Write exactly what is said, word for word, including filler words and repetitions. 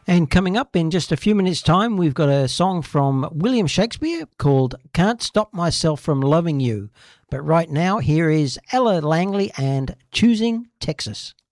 And coming up in just a few minutes' time, we've got a song from William Shakespeare called Can't Stop Myself From Loving You. But right now, here is Ella Langley and Choosing Texas.